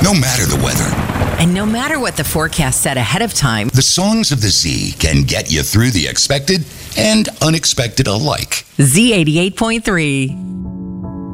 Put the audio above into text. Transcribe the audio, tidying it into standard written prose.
no matter the weather. And no matter what the forecast said ahead of time, The songs of the Z can get you through the expected and unexpected alike. Z88.3.